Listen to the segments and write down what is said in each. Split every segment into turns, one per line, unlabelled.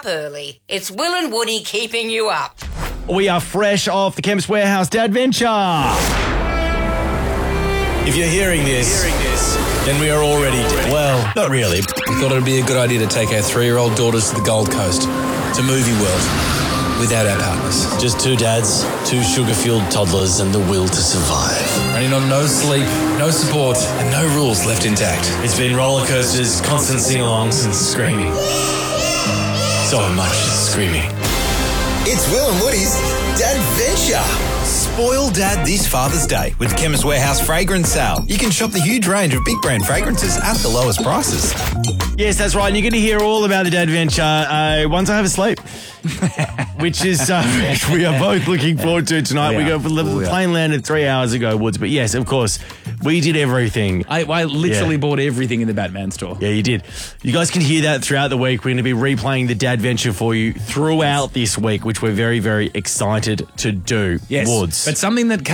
up early. It's Will and Woody keeping you up.
We are fresh off the Chemist Warehouse Dadventure.
If you're hearing this, then we are already dead. Well, not really. We thought it would be a good idea to take our 3-year-old daughters to the Gold Coast, to Movie World, without our partners.
Just 2 dads, 2 sugar-fueled toddlers, and the will to survive.
Running on no sleep, no support, and no rules left intact.
It's been roller coasters, constant sing-alongs, and screaming. So much screaming.
It's Will and Woody's Dadventure. Spoil Dad this Father's Day with Chemist Warehouse Fragrance Sale. You can shop the huge range of big brand fragrances at the lowest prices.
Yes, that's right. And you're going to hear all about the Dadventure once I have a sleep, which is we are both looking forward to tonight. We go for the plane landed 3 hours ago, Woods. But yes, of course, we did everything.
I literally bought everything in the Batman store.
Yeah, you did. You guys can hear that throughout the week. We're going to be replaying the Dadventure for you throughout this week, which we're very, very excited to do.
Yes,
Woods.
but something that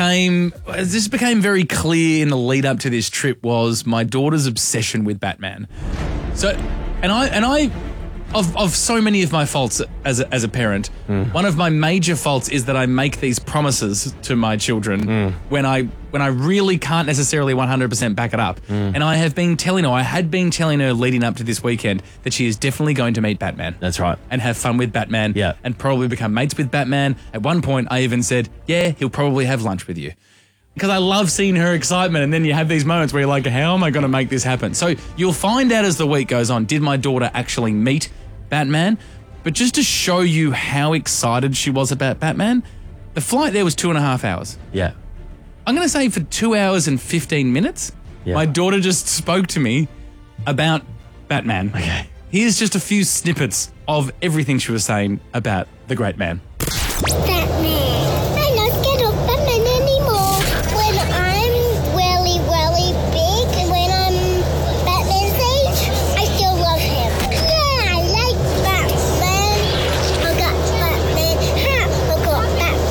this became very clear in the lead up to this trip was my daughter's obsession with Batman. So, and I, of so many of my faults as a parent, one of my major faults is that I make these promises to my children when I really can't necessarily 100% back it up. And I had been telling her leading up to this weekend that she is definitely going to meet Batman.
That's right.
And have fun with Batman.
Yeah.
And probably become mates with Batman. At one point, I even said, yeah, he'll probably have lunch with you. Because I love seeing her excitement, and then you have these moments where you're like, how am I going to make this happen? So you'll find out as the week goes on, did my daughter actually meet Batman? But just to show you how excited she was about Batman, the flight there was 2.5 hours.
Yeah.
I'm going to say for 2 hours and 15 minutes, my daughter just spoke to me about Batman.
Okay.
Here's just a few snippets of everything she was saying about the great man.
Batman. I'm not scared of Batman anymore. When I'm really, really big, and when I'm Batman's age, I still love him. Yeah, I like Batman. I got Batman hat. I got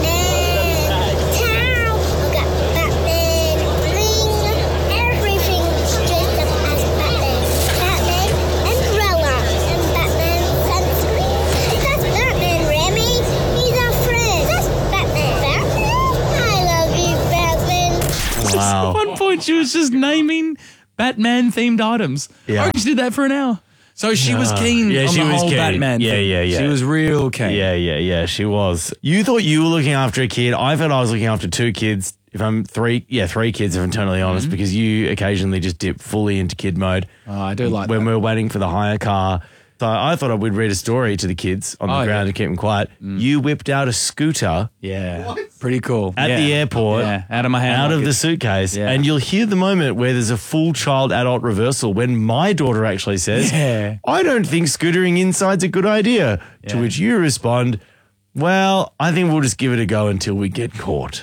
Batman towel. I got Batman ring. Everything's dressed up as Batman. Batman umbrella and Batman sunscreen. That's Batman, Remy. He's our friend. That's Batman. Batman? I love you, Batman.
Wow.
At one point, she was just naming Batman-themed items.
Yeah.
I reckon she did that for an hour. So she was keen on the whole Batman thing.
Yeah.
She was real keen.
Yeah, she was. You thought you were looking after a kid. I thought I was looking after 2 kids. If I'm three kids, if I'm totally honest, because you occasionally just dip fully into kid mode.
Oh, I do like
when
that.
we're waiting for the hire car. So I thought I would read a story to the kids on the ground to keep them quiet. You whipped out a scooter
Yeah. Pretty cool.
at the airport,
out of my hand.
out
like
of the
it's-
suitcase,
Yeah.
and you'll hear the moment where there's a full child-adult reversal when my daughter actually says, I don't think scootering inside's a good idea, to
Yeah.
which you respond, well, I think we'll just give it a go until we get caught.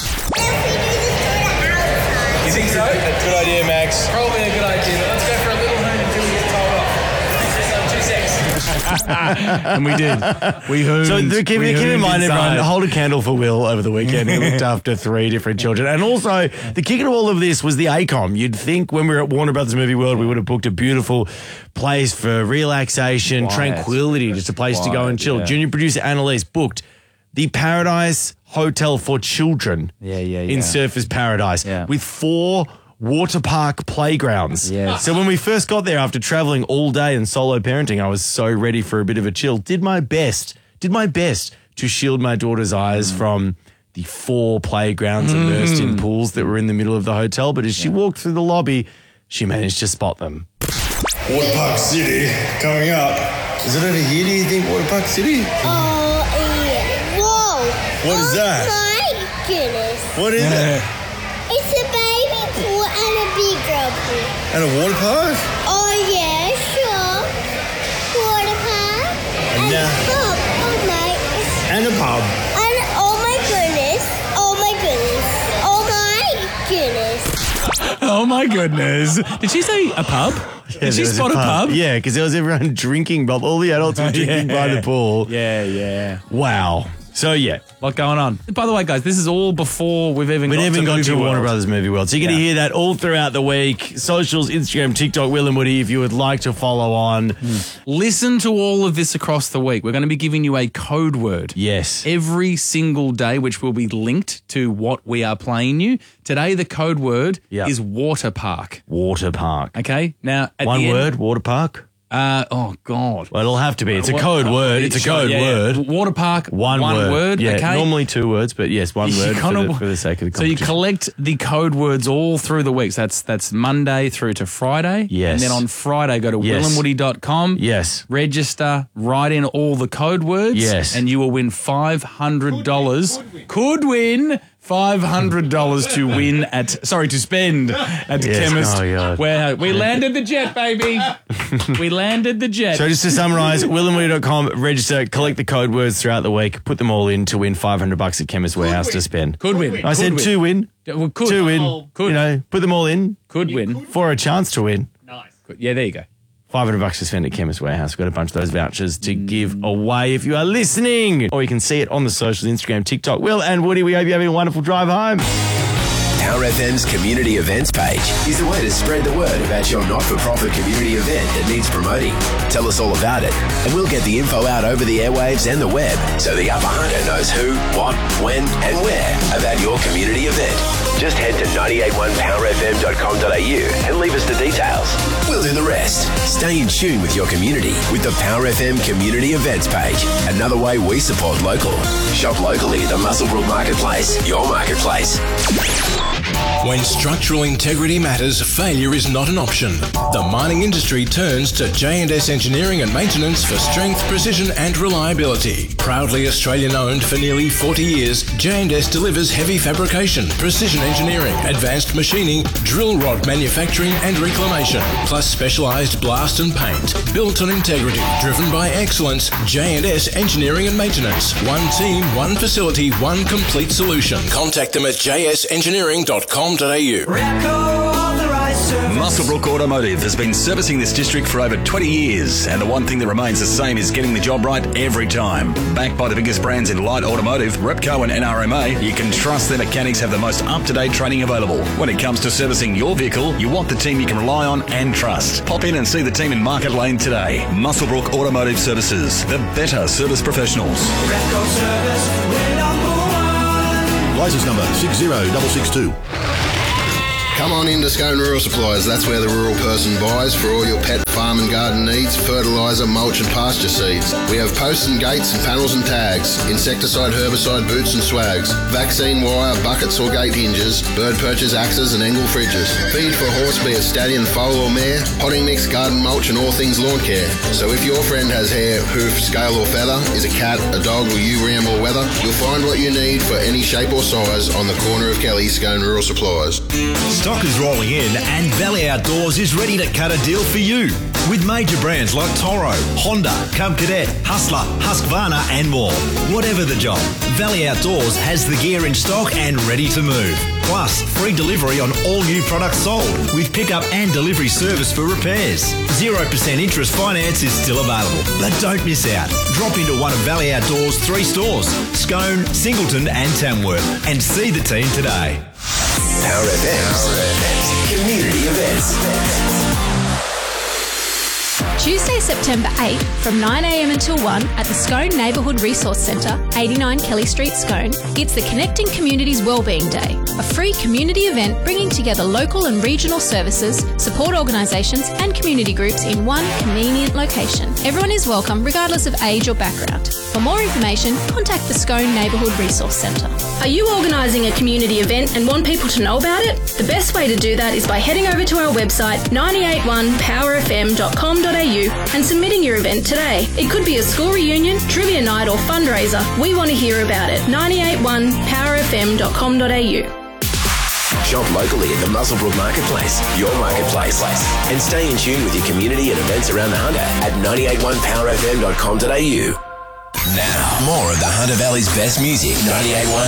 You think so? Good idea, Max.
Probably a good idea. Let's go for a little hoon until we get told off. 2 seconds. And we did. We hooned.
So keep in mind, everyone, hold a candle for Will over the weekend. He looked after 3 different children. And also, the kicker to all of this was the ACOM. You'd think when we were at Warner Brothers Movie World, we would have booked a beautiful place for relaxation, tranquility, just a place to go and chill.
yeah.
Junior producer Annalise booked the Paradise Hotel for Children in Surfers Paradise with 4 water park playgrounds.
Yes.
So when we first got there after traveling all day and solo parenting, I was so ready for a bit of a chill. Did my best to shield my daughter's eyes from the 4 playgrounds immersed in pools that were in the middle of the hotel. But as she walked through the lobby, she managed to spot them.
Water Park City coming up. Is it over here, do you think, Water Park City?
Oh, yeah. Whoa.
What is that?
My goodness.
What is it?
It's a baby pool and a big pool.
At a water park?
Oh, yeah, sure. Water park. And
No.
pub. Oh, my.
And a pub.
And oh, my goodness. Oh, my goodness. Oh, my goodness.
Oh my goodness. Did she say a pub? Did she spot a pub?
Yeah, because there was everyone drinking, but all the adults were drinking by the pool.
Yeah.
Wow. So, yeah.
A lot going on. By the way, guys, this is all before we've even got to Movie World.
Warner Brothers Movie World. So you're going to hear that all throughout the week. Socials, Instagram, TikTok, Will and Woody, if you would like to follow on.
Listen to all of this across the week. We're going to be giving you a code word.
Yes.
Every single day, which will be linked to what we are playing you. Today, the code word is water park.
Water park.
Okay? Now, at
One
the end,
word, water park?
oh, God.
Well, it'll have to be. It's a code word. It's a code word.
Water park,
One word. Yeah,
okay?
normally 2 words, but yes, one word for the sake of the competition.
So you collect the code words all through the week. So that's Monday through to Friday.
Yes.
And then on Friday, go to willandwoody.com.
Yes.
Register, write in all the code words.
Yes.
And you will win $500. Could win $500 to win to spend at Chemist Warehouse. We landed the jet, baby. We landed the jet.
So just to summarise, willandwoody.com, register, collect the code words throughout the week, put them all in to win $500 at Chemist Warehouse to spend.
Could win.
I said to win.
Well, could.
To win.
Could.
You know, put them all in.
Could win.
For a chance to win.
Nice. Yeah, there you go.
$500 to spend at Chemist Warehouse. We've got a bunch of those vouchers to give away if you are listening. Or you can see it on the socials, Instagram, TikTok. Will and Woody, we hope you're having a wonderful drive home.
Power FM's community events page is the way to spread the word about your not-for-profit community event that needs promoting. Tell us all about it, and we'll get the info out over the airwaves and the web so the upper hunter knows who, what, when, and where about your community event. Just head to 981powerfm.com.au and leave us the details. We'll do the rest. Stay in tune with your community with the Power FM community events page. Another way we support local. Shop locally at the Muswellbrook Marketplace, your marketplace.
When structural integrity matters, failure is not an option. The mining industry turns to J&S Engineering and Maintenance for strength, precision and reliability. Proudly Australian-owned for nearly 40 years, J&S delivers heavy fabrication, precision engineering, advanced machining, drill rod manufacturing and reclamation, plus specialised blast and paint. Built on integrity, driven by excellence, J&S Engineering and Maintenance. One team, one facility, one complete solution. Contact them at jsengineering.com.au.
Muswellbrook Automotive has been servicing this district for over 20 years, and the one thing that remains the same is getting the job right every time. Backed by the biggest brands in light automotive, Repco and NRMA, you can trust their mechanics have the most up-to-date training available. When it comes to servicing your vehicle, you want the team you can rely on and trust. Pop in and see the team in Market Lane today. Muswellbrook Automotive Services, the better service professionals.
Repco Service, we're number one.
License number 60662.
Come on into Scone Rural Supplies. That's where the rural person buys for all your pet, farm and garden needs, fertiliser, mulch and pasture seeds. We have posts and gates and panels and tags, insecticide, herbicide, boots and swags, vaccine wire, buckets or gate hinges, bird perches, axes and angle fridges. Feed for horse, be it stallion, foal or mare, potting mix, garden mulch and all things lawn care. So if your friend has hair, hoof, scale or feather, is a cat, a dog or ram or weather, you'll find what you need for any shape or size on the corner of Kelly, Scone Rural Supplies.
Stock is rolling in and Valley Outdoors is ready to cut a deal for you. With major brands like Toro, Honda, Cub Cadet, Hustler, Husqvarna and more. Whatever the job, Valley Outdoors has the gear in stock and ready to move. Plus, free delivery on all new products sold with pickup and delivery service for repairs. 0% interest finance is still available, but don't miss out. Drop into one of Valley Outdoors' 3 stores, Scone, Singleton and Tamworth, and see the team today.
Power FM's community events.
Tuesday, September 8th from 9am until 1 at the Scone Neighbourhood Resource Centre, 89 Kelly Street, Scone. It's the Connecting Communities Wellbeing Day, a free community event bringing together local and regional services, support organisations and community groups in one convenient location. Everyone is welcome regardless of age or background. For more information, contact the Scone Neighbourhood Resource Centre.
Are you organising a community event and want people to know about it? The best way to do that is by heading over to our website 981powerfm.com.au and submitting your event today. It could be a school reunion, trivia night or fundraiser. We want to hear about it. 981powerfm.com.au.
Shop locally at the Muswellbrook Marketplace, your marketplace. And stay in tune with your community and events around the Hunter at 981powerfm.com.au. Now, more of the Hunter Valley's best music. 98.1